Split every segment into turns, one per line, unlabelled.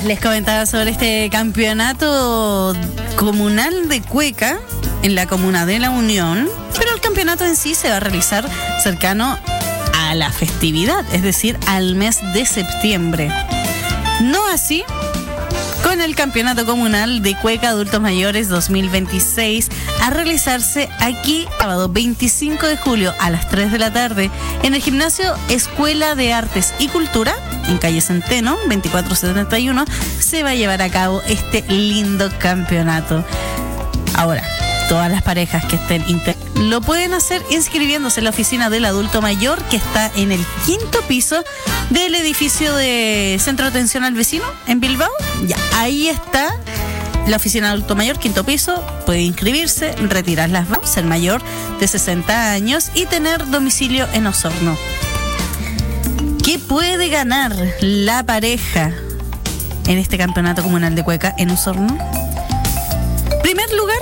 Les comentaba sobre este campeonato comunal de cueca en la comuna de La Unión, pero el campeonato en sí se va a realizar cercano a la festividad, es decir, al mes de septiembre. No así con el Campeonato Comunal de Cueca Adultos Mayores 2026 a realizarse aquí sábado 25 de julio a las 3 de la tarde en el gimnasio Escuela de Artes y Cultura en calle Centeno 2471 se va a llevar a cabo este lindo campeonato. Ahora, todas las parejas que estén lo pueden hacer inscribiéndose en la oficina del adulto mayor que está en el 5º piso del edificio de Centro de Atención al Vecino en Bilbao. Ya, ahí está la oficina de adulto mayor, 5º piso. Puede inscribirse, retirar las bases, ser mayor de 60 años y tener domicilio en Osorno. ¿Qué puede ganar la pareja en este campeonato comunal de cueca en Osorno? Primer lugar,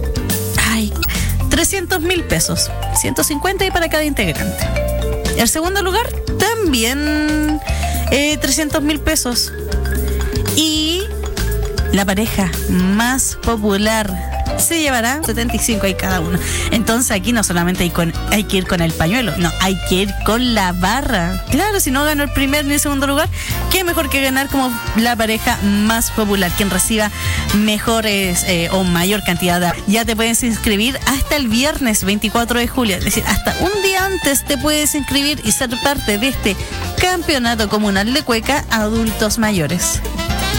300.000 pesos, 150 y para cada integrante. El segundo lugar, también 300.000 pesos. Y la pareja más popular se llevará 75 ahí cada uno. Entonces aquí no solamente hay que ir con el pañuelo, no, hay que ir con la barra. Claro, si no ganó el primer ni el segundo lugar, qué mejor que ganar como la pareja más popular, quien reciba mejores o mayor cantidad de... Ya te puedes inscribir hasta el viernes 24 de julio, es decir, hasta un día antes te puedes inscribir y ser parte de este campeonato comunal de cueca adultos mayores.